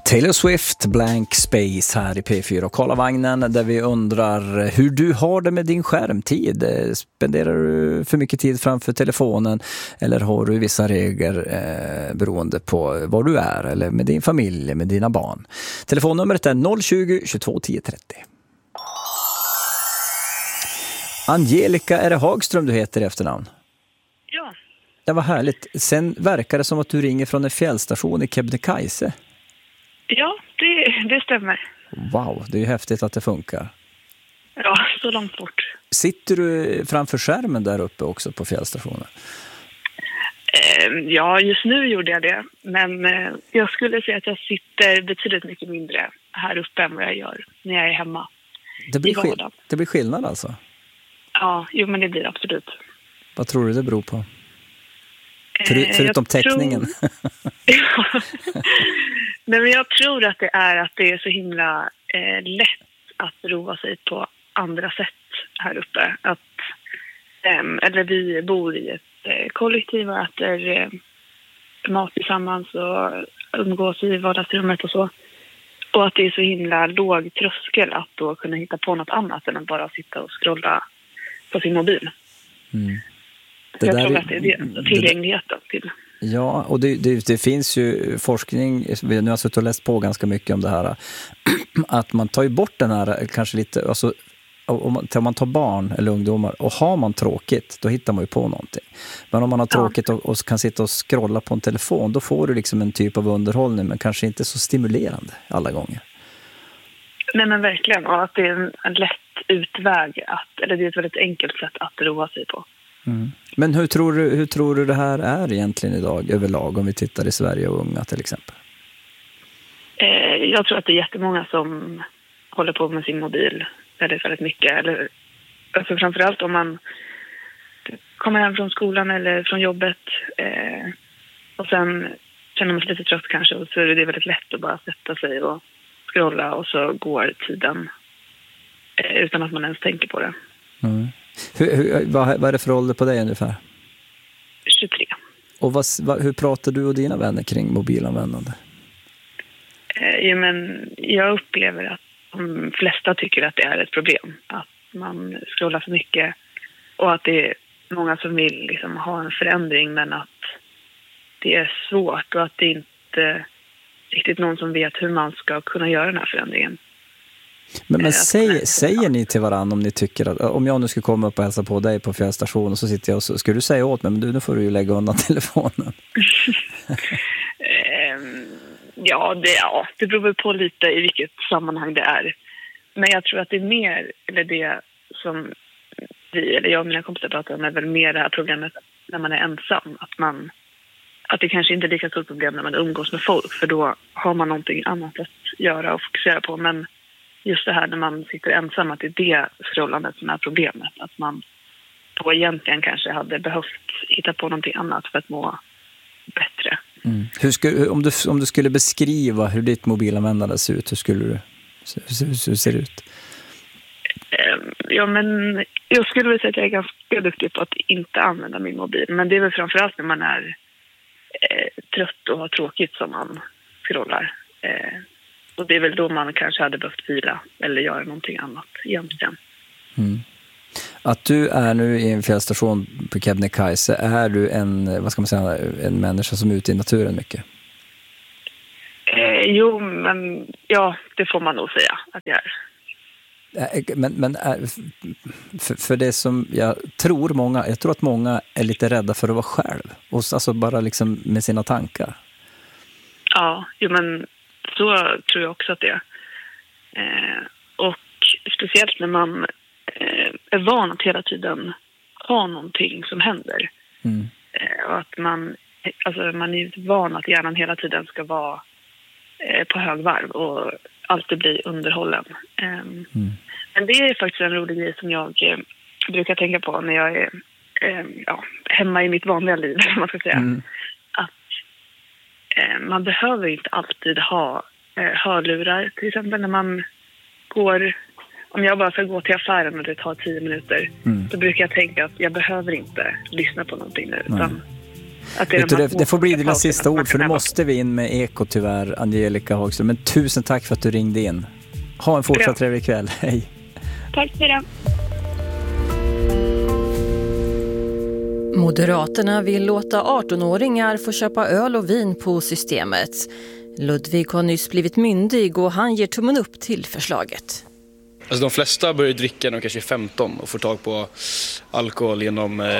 Taylor Swift, Blank Space här i P4 och Karlavagnen, där vi undrar hur du har det med din skärmtid. Spenderar du för mycket tid framför telefonen eller har du vissa regler beroende på var du är eller med din familj, med dina barn? Telefonnumret är 020 22 10 30. Angelica, är det Hagström du heter i efternamn? Ja. Det var härligt. Sen verkar det som att du ringer från en fjällstation i Kebnekaise. Ja, det stämmer. Wow, det är ju häftigt att det funkar. Ja, så långt bort. Sitter du framför skärmen där uppe också på fjällstationen? Ja, just nu gjorde jag det. Men jag skulle säga att jag sitter betydligt mycket mindre här uppe än vad jag gör när jag är hemma. Det blir skillnad alltså? Ja, jo, men det blir absolut. Vad tror du det beror på? Förutom täckningen. Nej, men jag tror att det är så himla lätt att roa sig på andra sätt här uppe. Eller vi bor i ett kollektiv och äter mat tillsammans och umgås i vardagsrummet och så. Och att det är så himla låg tröskel att då kunna hitta på något annat än att bara sitta och scrolla på sin mobil. Mm. Jag tror att det är det, tillgängligheten till. Ja, och det finns ju forskning, nu har jag suttit och läst på ganska mycket om det här, att man tar ju bort den här, kanske lite, alltså, om man tar barn eller ungdomar och har man tråkigt, då hittar man ju på någonting. Men om man har tråkigt och kan sitta och scrolla på en telefon, då får du liksom en typ av underhållning, men kanske inte så stimulerande alla gånger. Nej, men verkligen, och att det är en lätt utväg, eller det är ett väldigt enkelt sätt att roa sig på. Mm. Men hur tror du det här är egentligen idag överlag, om vi tittar i Sverige och unga till exempel? Jag tror att det är jättemånga som håller på med sin mobil väldigt, väldigt mycket. Eller, alltså framförallt om man kommer hem från skolan eller från jobbet och sen känner man sig lite trött kanske, och så är det väldigt lätt att bara sätta sig och scrolla och så går tiden utan att man ens tänker på det. Mm. Vad är det för ålder på dig ungefär? 23. Och hur pratar du och dina vänner kring mobilanvändande? Men jag upplever att de flesta tycker att det är ett problem. Att man scrollar för mycket och att det är många som vill liksom ha en förändring, men att det är svårt och att det inte riktigt någon som vet hur man ska kunna göra den här förändringen. Men säger ni till varandra om ni tycker att, om jag nu skulle komma upp och hälsa på dig på fjällstationen och så sitter jag och så, ska du säga åt mig, men nu får du ju lägga undan telefonen. Det beror på lite i vilket sammanhang det är. Men jag tror att det är mer, eller det som jag och mina kompisar pratar om, är väl mer det här problemet när man är ensam. Att det kanske inte är lika stort problem när man umgås med folk, för då har man någonting annat att göra och fokusera på. Men just det här när man sitter ensam, att det är det scrollandet som är problemet. Att man då egentligen kanske hade behövt hitta på någonting annat för att må bättre. Mm. Om du skulle beskriva hur ditt mobilanvändande ser ut, hur ser det ut? Ja, men jag skulle vilja säga att jag är ganska duktig på att inte använda min mobil. Men det är väl framförallt när man är trött och har tråkigt som man scrollar. Och det är väl då man kanske hade behövt vila eller göra någonting annat egentligen. Mm. Att du är nu i en fjällstation på Kebnekaise, är du en människa som är ute i naturen mycket? Jo, men ja, det får man nog säga att jag är. Men för det som jag tror att många är lite rädda för att vara själv. Och alltså bara liksom med sina tankar. Ja, jo, men så tror jag också att det är. Och speciellt när man är van att hela tiden ha någonting som händer. Mm. Och att man är van att hjärnan hela tiden ska vara på högvarv och alltid bli underhållen. Men det är faktiskt en rolig grej som jag brukar tänka på när jag är hemma i mitt vanliga liv, man ska säga. Mm. Att man behöver inte alltid ha hörlurar. Till exempel när man går, om jag bara ska gå till affären och det tar 10 minuter, då brukar jag tänka att jag behöver inte lyssna på någonting nu, utan Att det, är det får bli dina sista ord, för nu måste vi in med Eko tyvärr, Angelica Hagström. Men tusen tack för att du ringde in. Ha en fortsatt trevlig kväll. Hej. Tack för det. Moderaterna vill låta 18-åringar få köpa öl och vin på Systemet. Ludvig har nyss blivit myndig och han ger tummen upp till förslaget. Alltså de flesta börjar dricka när de kanske är 15 och får tag på alkohol genom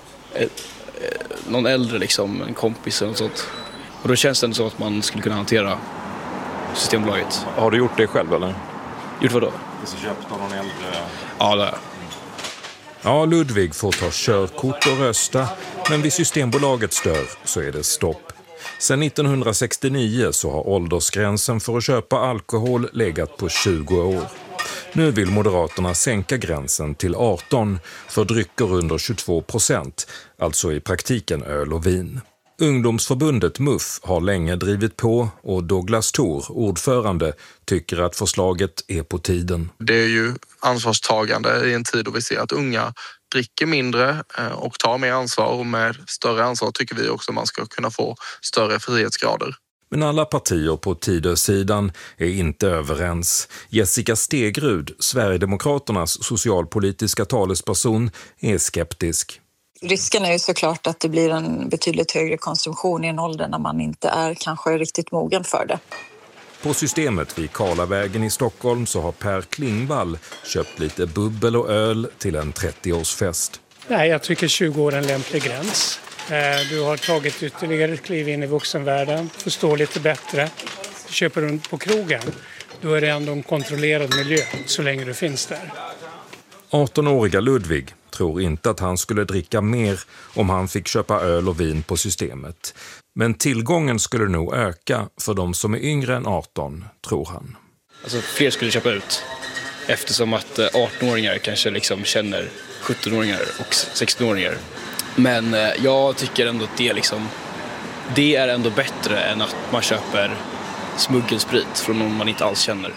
någon äldre, liksom, en kompis eller något sånt. Och då känns det så att man skulle kunna hantera Systembolaget. Har du gjort det själv eller? Gjort vad då? Så köpt av någon äldre? Ja, det är. Ja, Ludvig får ta körkort och rösta, men vid Systembolagets dörr så är det stopp. Sedan 1969 så har åldersgränsen för att köpa alkohol legat på 20 år. Nu vill Moderaterna sänka gränsen till 18 för drycker under 22%, alltså i praktiken öl och vin. Ungdomsförbundet MUF har länge drivit på och Douglas Thor, ordförande, tycker att förslaget är på tiden. Det är ju ansvarstagande i en tid då vi ser att unga dricker mindre och tar mer ansvar, och med större ansvar tycker vi också att man ska kunna få större frihetsgrader. Men alla partier på Tidösidan är inte överens. Jessica Stegrud, Sverigedemokraternas socialpolitiska talesperson, är skeptisk. Risken är ju såklart att det blir en betydligt högre konsumtion i en ålder när man inte är kanske riktigt mogen för det. På Systemet vid Karlavägen i Stockholm så har Per Klingvall köpt lite bubbel och öl till en 30-årsfest. Nej, jag tycker 20 år är en lämplig gräns. Du har tagit ytterligare ett kliv in i vuxenvärlden, förstår lite bättre. Köper runt på krogen, då är det ändå en kontrollerad miljö så länge du finns där. 18-åriga Ludvig tror inte att han skulle dricka mer om han fick köpa öl och vin på Systemet. Men tillgången skulle nog öka för de som är yngre än 18, tror han. Alltså fler skulle köpa ut, eftersom att 18-åringar kanske liksom känner 17-åringar och 16-åringar. Men jag tycker ändå att det är ändå bättre än att man köper smuggelsprit från någon man inte alls känner.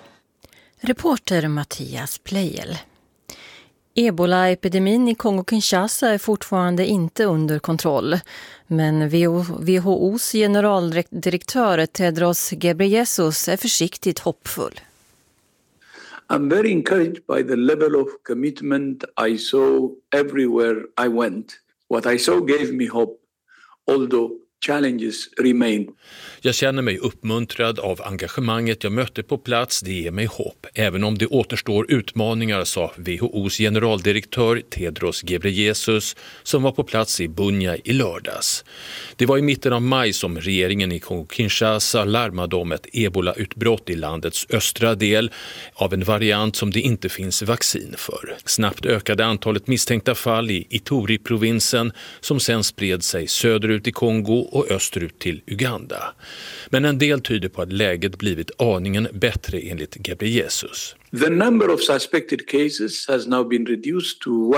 Reporter Mattias Plejel. Ebola-epidemin i Kongo-Kinshasa är fortfarande inte under kontroll. Men WHO:s generaldirektör Tedros Ghebreyesus är försiktigt hoppfull. I'm very encouraged by the level of commitment I saw everywhere I went. What I saw gave me hope, although challenges remain. Jag känner mig uppmuntrad av engagemanget jag mötte på plats, det ger mig hopp. Även om det återstår utmaningar, sa WHO:s generaldirektör Tedros Ghebreyesus som var på plats i Bunia i lördags. Det var i mitten av maj som regeringen i Kongo-Kinshasa larmade om ett ebola-utbrott i landets östra del av en variant som det inte finns vaccin för. Snabbt ökade antalet misstänkta fall i Ituri-provinsen som sen spred sig söderut i Kongo och österut till Uganda. Men en del tyder på att läget blivit aningen bättre enligt Ghebreyesus. The number of suspected cases has now been reduced to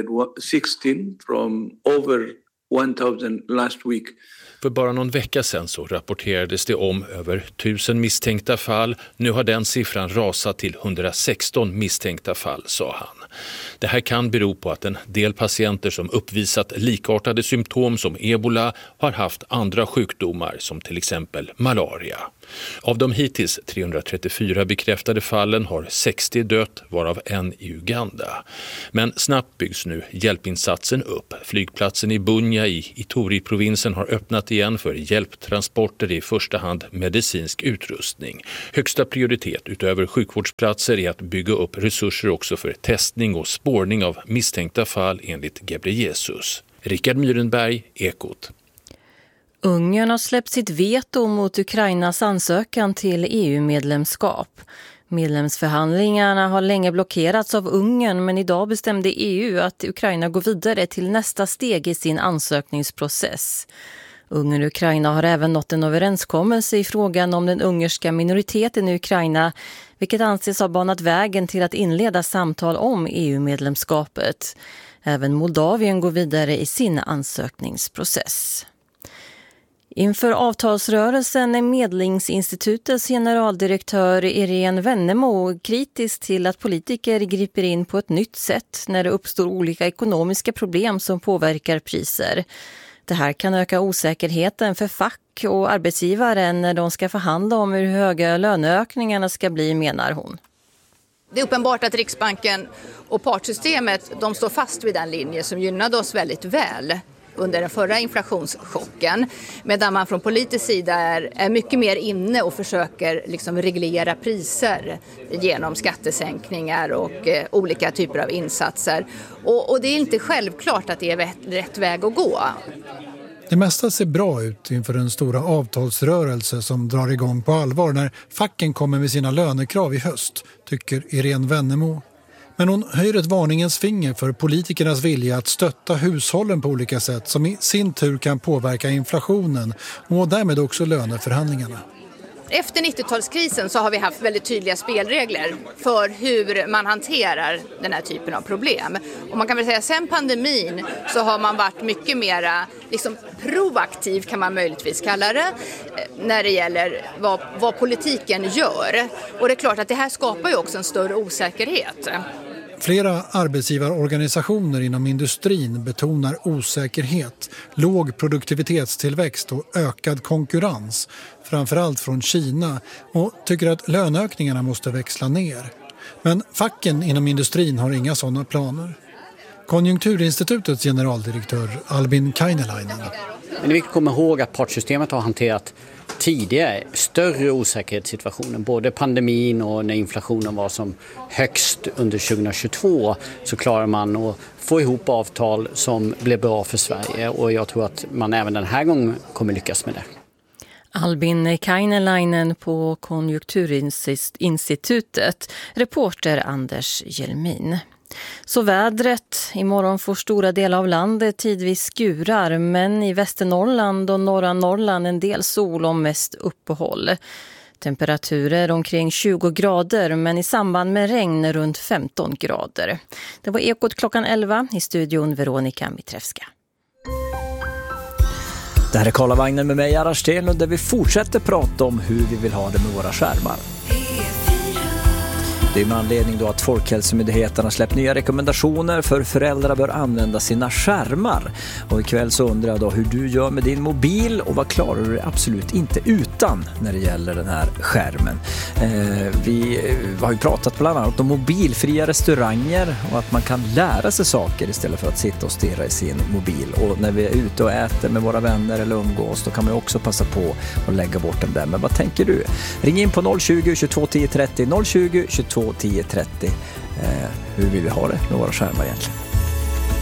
116 from over 1000 last week. För bara någon vecka sedan så rapporterades det om över 1000 misstänkta fall. Nu har den siffran rasat till 116 misstänkta fall, sa han. Det här kan bero på att en del patienter som uppvisat likartade symptom som ebola har haft andra sjukdomar som till exempel malaria. Av de hittills 334 bekräftade fallen har 60 dött, varav en i Uganda. Men snabbt byggs nu hjälpinsatsen upp. Flygplatsen i Bunia i Ituri-provinsen har öppnat igen för hjälptransporter, i första hand medicinsk utrustning. Högsta prioritet utöver sjukvårdsplatser är att bygga upp resurser också för testning och spårning av misstänkta fall enligt Ghebreyesus. Rickard Myrenberg, Ekot. Ungern har släppt sitt veto mot Ukrainas ansökan till EU-medlemskap. Medlemsförhandlingarna har länge blockerats av Ungern, men idag bestämde EU att Ukraina går vidare till nästa steg i sin ansökningsprocess. Ungern och Ukraina har även nått en överenskommelse i frågan om den ungerska minoriteten i Ukraina, vilket anses ha banat vägen till att inleda samtal om EU-medlemskapet. Även Moldavien går vidare i sin ansökningsprocess. Inför avtalsrörelsen är Medlingsinstitutets generaldirektör Irene Wennemo kritisk till att politiker griper in på ett nytt sätt när det uppstår olika ekonomiska problem som påverkar priser. Det här kan öka osäkerheten för fack och arbetsgivare när de ska förhandla om hur höga löneökningarna ska bli, menar hon. Det är uppenbart att Riksbanken och partsystemet, de står fast vid den linje som gynnade oss väldigt väl under den förra inflationschocken, medan man från politisk sida är mycket mer inne och försöker liksom reglera priser genom skattesänkningar och olika typer av insatser. Och det är inte självklart att det är rätt väg att gå. Det mesta ser bra ut inför den stora avtalsrörelse som drar igång på allvar när facken kommer med sina lönekrav i höst, tycker Irene Wennemo. Men hon höjer ett varningens finger för politikernas vilja att stötta hushållen på olika sätt som i sin tur kan påverka inflationen och därmed också löneförhandlingarna. Efter 90-talskrisen så har vi haft väldigt tydliga spelregler för hur man hanterar den här typen av problem. Och man kan väl säga sen pandemin så har man varit mycket mera liksom proaktiv, kan man möjligtvis kalla det, när det gäller vad politiken gör. Och det är klart att det här skapar ju också en större osäkerhet. Flera arbetsgivarorganisationer inom industrin betonar osäkerhet, låg produktivitetstillväxt och ökad konkurrens, framförallt från Kina, och tycker att löneökningarna måste växla ner. Men facken inom industrin har inga sådana planer. Konjunkturinstitutets generaldirektör Albin Kainelainen. Men det är viktigt att komma ihåg att partsystemet har hanterat tidigare större osäkerhetssituationer. Både pandemin och när inflationen var som högst under 2022 så klarar man att få ihop avtal som blev bra för Sverige. Och jag tror att man även den här gången kommer lyckas med det. Albin Kainelainen på Konjunkturinstitutet. Reporter Anders Jelmin. Så vädret. Imorgon får stora delar av landet tidvis skurar, men i Västernorrland och norra Norrland en del sol och mest uppehåll. Temperaturer omkring 20 grader, men i samband med regn runt 15 grader. Det var Ekot klockan 11, i studion Veronica Mitrevska. Det här är Karlavagnen med mig, Arash Stenlund, där vi fortsätter prata om hur vi vill ha det med våra skärmar. Det är med anledning då att Folkhälsomyndigheten har släppt nya rekommendationer för föräldrar bör använda sina skärmar. Och ikväll så undrar jag då hur du gör med din mobil och vad klarar du absolut inte utan när det gäller den här skärmen. Vi har ju pratat bland annat om mobilfria restauranger och att man kan lära sig saker istället för att sitta och stirra i sin mobil. Och när vi är ute och äter med våra vänner eller umgås, då kan man också passa på att lägga bort den där. Men vad tänker du? Ring in på 020 22 10 30 020 22 10 30. Hur vill vi ha det med våra skärmar egentligen?